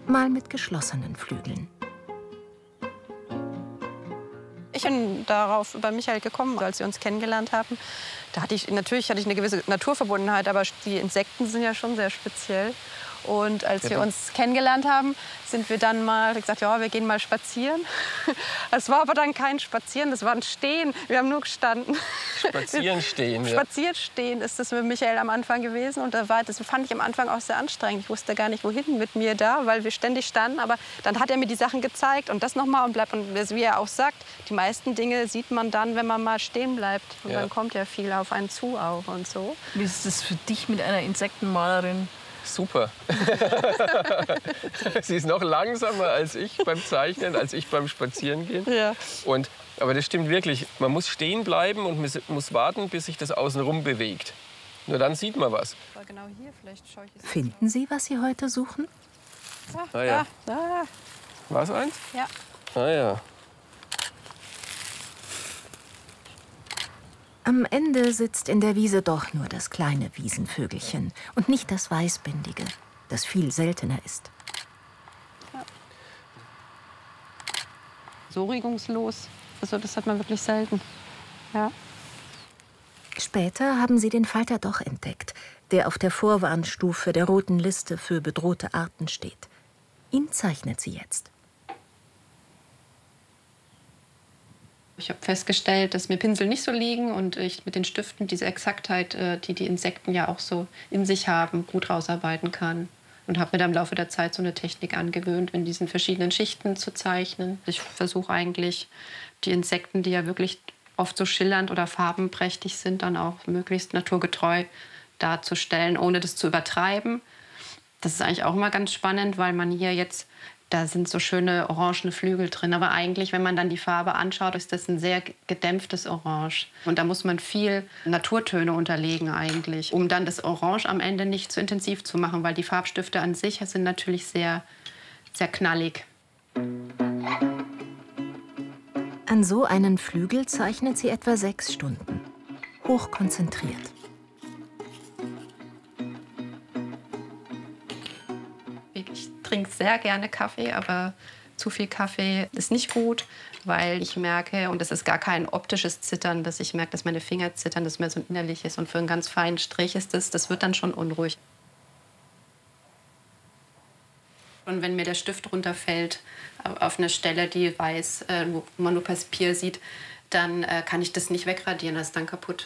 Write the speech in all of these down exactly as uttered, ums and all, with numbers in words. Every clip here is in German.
mal mit geschlossenen Flügeln. Ich bin darauf über Michael gekommen, als wir uns kennengelernt haben. Da hatte ich, natürlich hatte ich eine gewisse Naturverbundenheit, aber die Insekten sind ja schon sehr speziell. Und als wir uns kennengelernt haben, sind wir dann mal gesagt, ja, wir gehen mal spazieren. Es war aber dann kein Spazieren, das war ein Stehen. Wir haben nur gestanden. Spazieren stehen, ja. Spazieren stehen ist das mit Michael am Anfang gewesen. Und da war, das fand ich am Anfang auch sehr anstrengend. Ich wusste gar nicht, wohin mit mir da, weil wir ständig standen. Aber dann hat er mir die Sachen gezeigt und das nochmal und bleibt. Und wie er auch sagt, die meisten Dinge sieht man dann, wenn man mal stehen bleibt. Und ja. dann kommt ja viel auf einen zu auch und so. Wie ist das für dich mit einer Insektenmalerin? Super. Sie ist noch langsamer als ich beim Zeichnen, als ich beim Spazierengehen. Ja. Und, aber das stimmt wirklich. Man muss stehen bleiben und muss, muss warten, bis sich das außenrum bewegt. Nur dann sieht man was. Genau hier, vielleicht schaue ich es Finden Sie, was Sie heute suchen? Ah, Ah, ja. da, da. War es eins? Ja. Ah ja. Am Ende sitzt in der Wiese doch nur das kleine Wiesenvögelchen und nicht das Weißbindige, das viel seltener ist. Ja. So regungslos, also das hat man wirklich selten. Ja. Später haben sie den Falter doch entdeckt, der auf der Vorwarnstufe der roten Liste für bedrohte Arten steht. Ihn zeichnet sie jetzt. Ich habe festgestellt, dass mir Pinsel nicht so liegen und ich mit den Stiften diese Exaktheit, die die Insekten ja auch so in sich haben, gut rausarbeiten kann. Und habe mir dann im Laufe der Zeit so eine Technik angewöhnt, in diesen verschiedenen Schichten zu zeichnen. Ich versuche eigentlich, die Insekten, die ja wirklich oft so schillernd oder farbenprächtig sind, dann auch möglichst naturgetreu darzustellen, ohne das zu übertreiben. Das ist eigentlich auch immer ganz spannend, weil man hier jetzt, da sind so schöne orangene Flügel drin. Aber eigentlich, wenn man dann die Farbe anschaut, ist das ein sehr gedämpftes Orange. Und da muss man viel Naturtöne unterlegen eigentlich, um dann das Orange am Ende nicht zu intensiv zu machen, weil die Farbstifte an sich sind natürlich sehr, sehr knallig. An so einen Flügel zeichnet sie etwa sechs Stunden. Hochkonzentriert. Ich trinke sehr gerne Kaffee, aber zu viel Kaffee ist nicht gut, weil ich merke, und das ist gar kein optisches Zittern, dass ich merke, dass meine Finger zittern, das ist mehr so ein innerliches. Und für einen ganz feinen Strich ist das, das wird dann schon unruhig. Und wenn mir der Stift runterfällt auf eine Stelle, die weiß, wo man nur Papier sieht, dann kann ich das nicht wegradieren, das ist dann kaputt.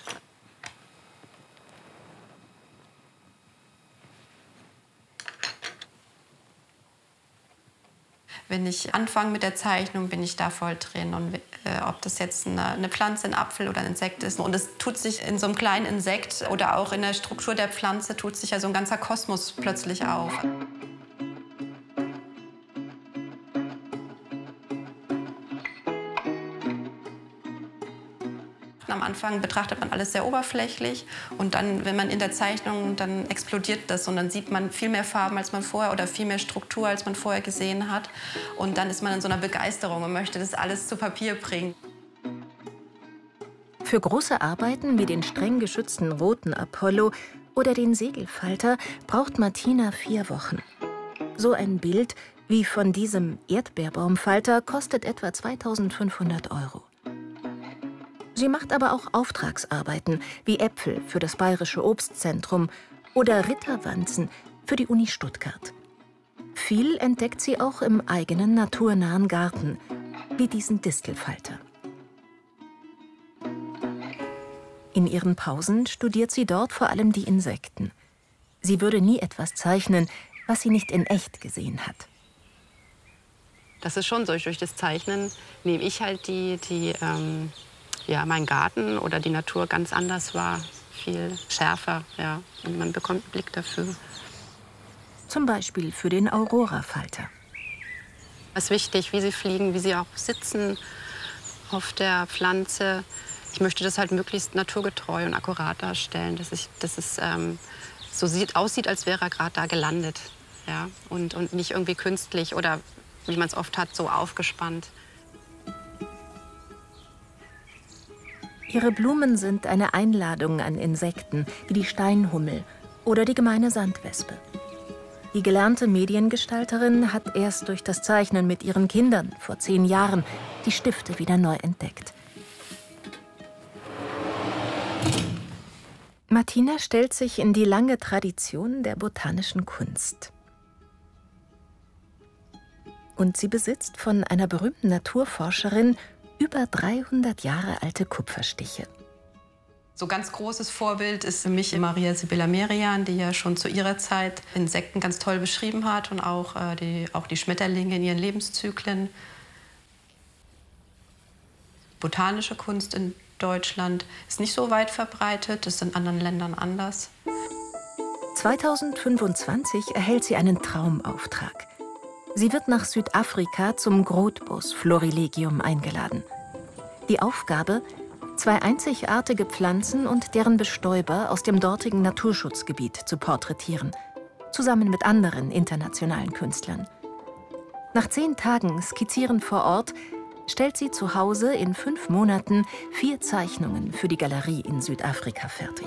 Wenn ich anfange mit der Zeichnung, bin ich da voll drin. Und äh, ob das jetzt eine, eine Pflanze, ein Apfel oder ein Insekt ist. Und es tut sich in so einem kleinen Insekt oder auch in der Struktur der Pflanze tut sich ja so ein ganzer Kosmos plötzlich auf. Am Anfang betrachtet man alles sehr oberflächlich und dann, wenn man in der Zeichnung, dann explodiert das und dann sieht man viel mehr Farben als man vorher oder viel mehr Struktur als man vorher gesehen hat und dann ist man in so einer Begeisterung und möchte das alles zu Papier bringen. Für große Arbeiten wie den streng geschützten roten Apollo oder den Segelfalter braucht Martina vier Wochen. So ein Bild wie von diesem Erdbeerbaumfalter kostet etwa zweitausendfünfhundert Euro. Sie macht aber auch Auftragsarbeiten wie Äpfel für das Bayerische Obstzentrum oder Ritterwanzen für die Uni Stuttgart. Viel entdeckt sie auch im eigenen naturnahen Garten, wie diesen Distelfalter. In ihren Pausen studiert sie dort vor allem die Insekten. Sie würde nie etwas zeichnen, was sie nicht in echt gesehen hat. Das ist schon so, durch das Zeichnen nehme ich halt die, die ähm ja, mein Garten oder die Natur ganz anders war, viel schärfer, ja, und man bekommt einen Blick dafür. Zum Beispiel für den Aurora-Falter. Es ist wichtig, wie sie fliegen, wie sie auch sitzen auf der Pflanze. Ich möchte das halt möglichst naturgetreu und akkurat darstellen, dass, ich, dass es ähm, so sieht, aussieht, als wäre er gerade da gelandet, ja, und, und nicht irgendwie künstlich oder, wie man es oft hat, so aufgespannt. Ihre Blumen sind eine Einladung an Insekten wie die Steinhummel oder die gemeine Sandwespe. Die gelernte Mediengestalterin hat erst durch das Zeichnen mit ihren Kindern vor zehn Jahren die Stifte wieder neu entdeckt. Martina stellt sich in die lange Tradition der botanischen Kunst. Und sie besitzt von einer berühmten Naturforscherin über dreihundert Jahre alte Kupferstiche. So ganz großes Vorbild ist für mich Maria Sibylla Merian, die ja schon zu ihrer Zeit Insekten ganz toll beschrieben hat und auch, äh, die, auch die Schmetterlinge in ihren Lebenszyklen. Botanische Kunst in Deutschland ist nicht so weit verbreitet, das ist in anderen Ländern anders. zweitausendfünfundzwanzig erhält sie einen Traumauftrag. Sie wird nach Südafrika zum Grootbos Florilegium eingeladen. Die Aufgabe: zwei einzigartige Pflanzen und deren Bestäuber aus dem dortigen Naturschutzgebiet zu porträtieren, zusammen mit anderen internationalen Künstlern. Nach zehn Tagen Skizzieren vor Ort stellt sie zu Hause in fünf Monaten vier Zeichnungen für die Galerie in Südafrika fertig.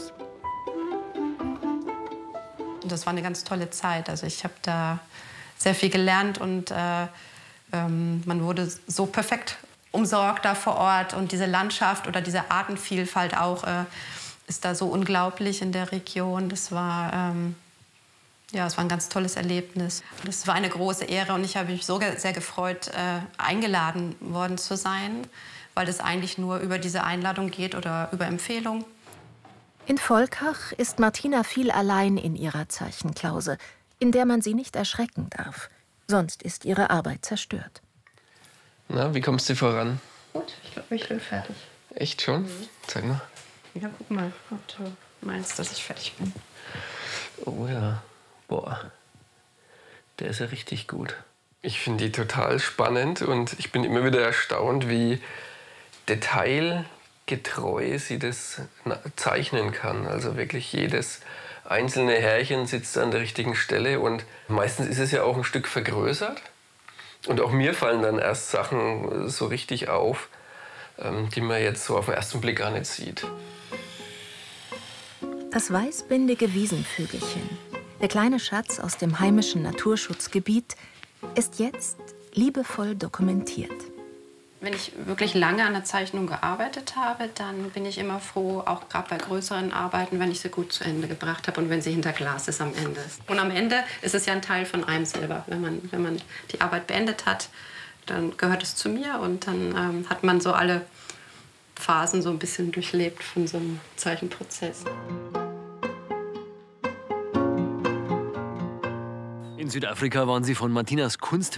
Das war eine ganz tolle Zeit. Also ich habe da sehr viel gelernt und äh, ähm, man wurde so perfekt umsorgt da vor Ort. Und diese Landschaft oder diese Artenvielfalt auch äh, ist da so unglaublich in der Region. Das war, ähm, ja, es war ein ganz tolles Erlebnis. Das war eine große Ehre und ich habe mich so ge sehr gefreut, äh, eingeladen worden zu sein, weil das eigentlich nur über diese Einladung geht oder über Empfehlung. In Volkach ist Martina viel allein in ihrer Zeichenklause, in der man sie nicht erschrecken darf. Sonst ist ihre Arbeit zerstört. Na, wie kommst du voran? Gut, ich glaube, ich bin fertig. Echt schon? Mhm. Zeig mal. Ja, guck mal, ob du meinst, dass ich fertig bin. Oh ja, boah, der ist ja richtig gut. Ich finde die total spannend und ich bin immer wieder erstaunt, wie detailgetreu sie das zeichnen kann. Also wirklich jedes einzelne Härchen sitzt an der richtigen Stelle und meistens ist es ja auch ein Stück vergrößert. Und auch mir fallen dann erst Sachen so richtig auf, die man jetzt so auf den ersten Blick gar nicht sieht. Das weißbändige Wiesenvögelchen, der kleine Schatz aus dem heimischen Naturschutzgebiet, ist jetzt liebevoll dokumentiert. Wenn ich wirklich lange an der Zeichnung gearbeitet habe, dann bin ich immer froh, auch gerade bei größeren Arbeiten, wenn ich sie gut zu Ende gebracht habe und wenn sie hinter Glas ist am Ende. Und am Ende ist es ja ein Teil von einem selber. Wenn man, wenn man die Arbeit beendet hat, dann gehört es zu mir und dann ähm, hat man so alle Phasen so ein bisschen durchlebt von so einem Zeichenprozess. In Südafrika waren Sie von Martinas Kunst